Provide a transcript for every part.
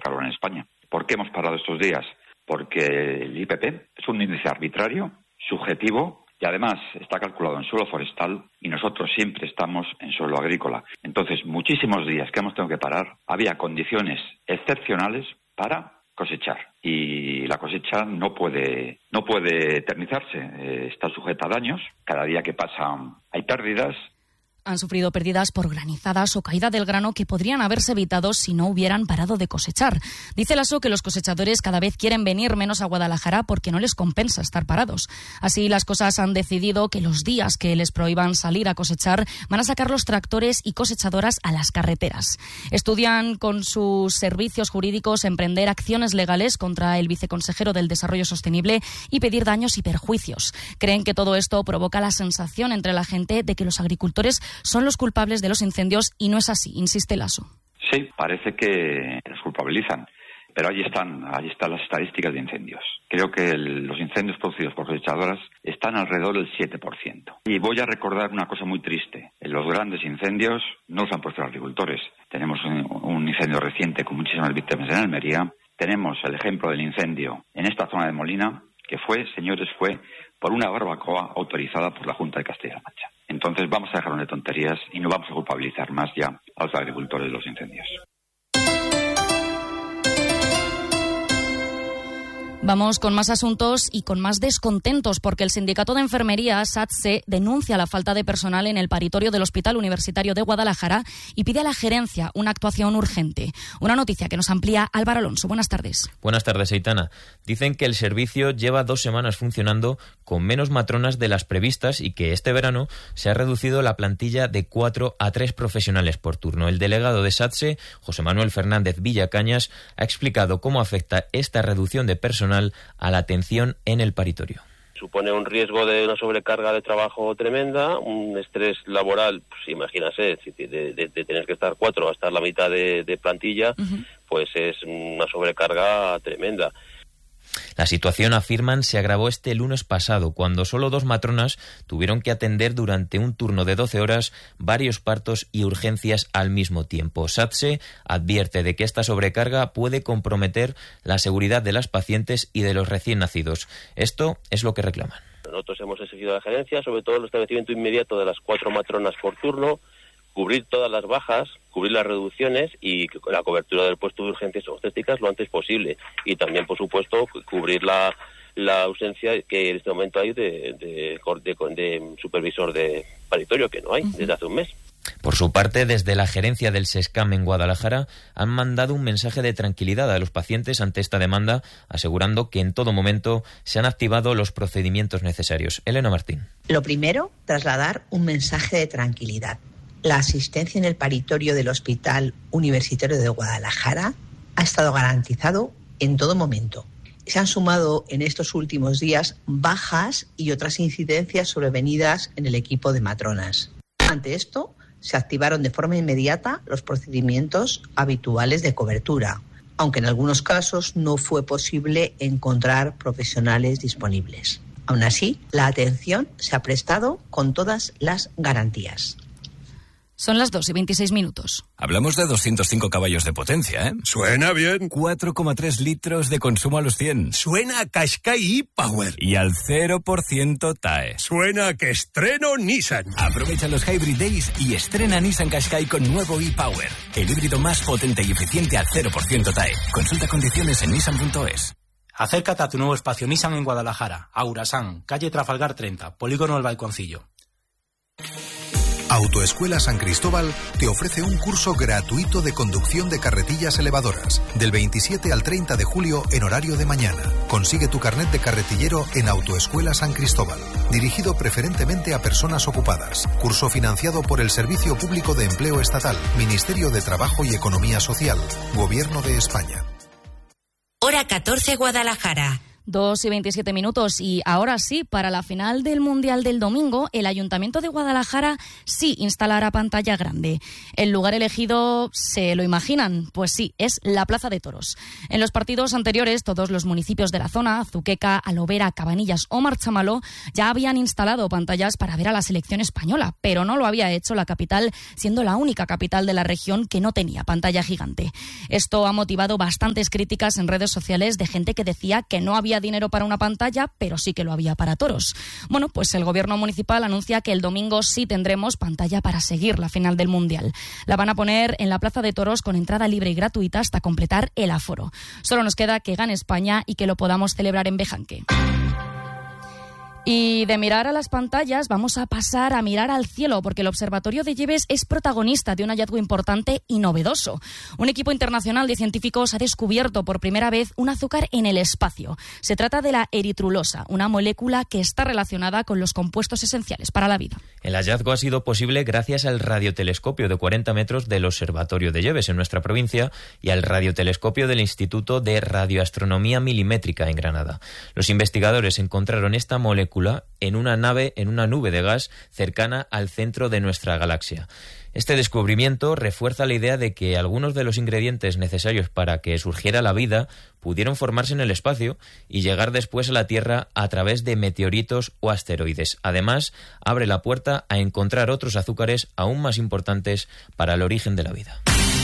calor en España. ¿Por qué hemos parado estos días? Porque el IPP es un índice arbitrario, subjetivo, y además está calculado en suelo forestal y nosotros siempre estamos en suelo agrícola. Entonces, muchísimos días que hemos tenido que parar, había condiciones excepcionales para cosechar. Y la cosecha no puede eternizarse, está sujeta a daños. Cada día que pasa hay pérdidas. Han sufrido pérdidas por granizadas o caída del grano que podrían haberse evitado si no hubieran parado de cosechar. Dice la ASO que los cosechadores cada vez quieren venir menos a Guadalajara porque no les compensa estar parados. Así las cosas, han decidido que los días que les prohíban salir a cosechar van a sacar los tractores y cosechadoras a las carreteras. Estudian con sus servicios jurídicos emprender acciones legales contra el viceconsejero del Desarrollo Sostenible y pedir daños y perjuicios. Creen que todo esto provoca la sensación entre la gente de que los agricultores son los culpables de los incendios y no es así, insiste el ASO. Sí, parece que los culpabilizan, pero ahí están las estadísticas de incendios. Creo que los incendios producidos por cosechadoras están alrededor del 7%. Y voy a recordar una cosa muy triste. En los grandes incendios no los han puesto los agricultores. Tenemos un incendio reciente con muchísimas víctimas en Almería. Tenemos el ejemplo del incendio en esta zona de Molina, que fue por una barbacoa autorizada por la Junta de Castilla-La Mancha. Entonces vamos a dejarnos de tonterías y no vamos a culpabilizar más ya a los agricultores de los incendios. Vamos con más asuntos y con más descontentos, porque el sindicato de enfermería, SATSE, denuncia la falta de personal en el paritorio del Hospital Universitario de Guadalajara y pide a la gerencia una actuación urgente. Una noticia que nos amplía Álvaro Alonso. Buenas tardes. Buenas tardes, Aitana. Dicen que el servicio lleva 2 semanas funcionando con menos matronas de las previstas y que este verano se ha reducido la plantilla de 4 a 3 profesionales por turno. El delegado de SATSE, José Manuel Fernández Villacañas, ha explicado cómo afecta esta reducción de personal a la atención en el paritorio. Supone un riesgo de una sobrecarga de trabajo tremenda, un estrés laboral, pues imagínase, de tener que estar 4 a estar la mitad de plantilla, pues es una sobrecarga tremenda. La situación, afirman, se agravó este lunes pasado, cuando solo 2 matronas tuvieron que atender durante un turno de 12 horas varios partos y urgencias al mismo tiempo. SATSE advierte de que esta sobrecarga puede comprometer la seguridad de las pacientes y de los recién nacidos. Esto es lo que reclaman. Nosotros hemos exigido a la gerencia, sobre todo el establecimiento inmediato de las 4 matronas por turno, cubrir todas las bajas, cubrir las reducciones y la cobertura del puesto de urgencias obstétricas lo antes posible. Y también, por supuesto, cubrir la ausencia que en este momento hay de supervisor de paritorio, que no hay desde hace un mes. Por su parte, desde la gerencia del SESCAM en Guadalajara han mandado un mensaje de tranquilidad a los pacientes ante esta demanda, asegurando que en todo momento se han activado los procedimientos necesarios. Elena Martín. Lo primero, trasladar un mensaje de tranquilidad. La asistencia en el paritorio del Hospital Universitario de Guadalajara ha estado garantizado en todo momento. Se han sumado en estos últimos días bajas y otras incidencias sobrevenidas en el equipo de matronas. Ante esto, se activaron de forma inmediata los procedimientos habituales de cobertura, aunque en algunos casos no fue posible encontrar profesionales disponibles. Aún así, la atención se ha prestado con todas las garantías. Son las 2:26. Hablamos de 205 caballos de potencia, ¿eh? Suena bien. 4,3 litros de consumo a los 100. Suena a Qashqai e-Power. Y al 0% TAE. Suena a que estreno Nissan. Aprovecha los Hybrid Days y estrena Nissan Qashqai con nuevo e-Power. El híbrido más potente y eficiente al 0% TAE. Consulta condiciones en nissan.es. Acércate a tu nuevo espacio Nissan en Guadalajara, Aurasan, calle Trafalgar 30, Polígono El Balconcillo. Autoescuela San Cristóbal te ofrece un curso gratuito de conducción de carretillas elevadoras del 27 al 30 de julio en horario de mañana. Consigue tu carnet de carretillero en Autoescuela San Cristóbal, dirigido preferentemente a personas ocupadas. Curso financiado por el Servicio Público de Empleo Estatal, Ministerio de Trabajo y Economía Social, Gobierno de España. Hora 14 Guadalajara. 2:27 y ahora sí, para la final del Mundial del domingo, el Ayuntamiento de Guadalajara sí instalará pantalla grande. El lugar elegido, ¿se lo imaginan? Pues sí, es la Plaza de Toros. En los partidos anteriores, todos los municipios de la zona, Azuqueca, Alovera, Cabanillas o Marchamaló, ya habían instalado pantallas para ver a la selección española, pero no lo había hecho la capital, siendo la única capital de la región que no tenía pantalla gigante. Esto ha motivado bastantes críticas en redes sociales de gente que decía que no había dinero para una pantalla, pero sí que lo había para toros. Bueno, pues el gobierno municipal anuncia que el domingo sí tendremos pantalla para seguir la final del Mundial. La van a poner en la Plaza de Toros con entrada libre y gratuita hasta completar el aforo. Solo nos queda que gane España y que lo podamos celebrar en Bejanque. Y de mirar a las pantallas vamos a pasar a mirar al cielo, porque el Observatorio de Lleves es protagonista de un hallazgo importante y novedoso. Un equipo internacional de científicos ha descubierto por primera vez un azúcar en el espacio. Se trata de la eritrulosa, una molécula que está relacionada con los compuestos esenciales para la vida. El hallazgo ha sido posible gracias al radiotelescopio de 40 metros del Observatorio de Lleves en nuestra provincia y al radiotelescopio del Instituto de Radioastronomía Milimétrica en Granada. Los investigadores encontraron esta molécula en una nube de gas cercana al centro de nuestra galaxia. Este descubrimiento refuerza la idea de que algunos de los ingredientes necesarios para que surgiera la vida pudieron formarse en el espacio y llegar después a la Tierra a través de meteoritos o asteroides. Además, abre la puerta a encontrar otros azúcares aún más importantes para el origen de la vida.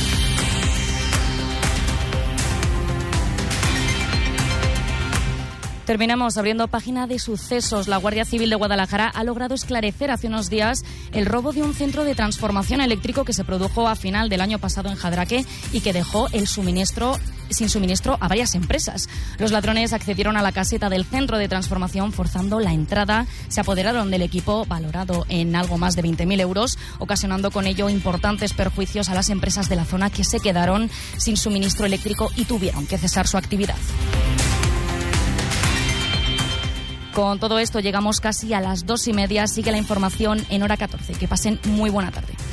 Terminamos abriendo página de sucesos. La Guardia Civil de Guadalajara ha logrado esclarecer hace unos días el robo de un centro de transformación eléctrico que se produjo a final del año pasado en Jadraque y que dejó sin suministro a varias empresas. Los ladrones accedieron a la caseta del centro de transformación forzando la entrada, se apoderaron del equipo valorado en algo más de 20.000 euros, ocasionando con ello importantes perjuicios a las empresas de la zona que se quedaron sin suministro eléctrico y tuvieron que cesar su actividad. Con todo esto llegamos casi a las 2:30. Sigue la información en Hora 14. Que pasen muy buena tarde.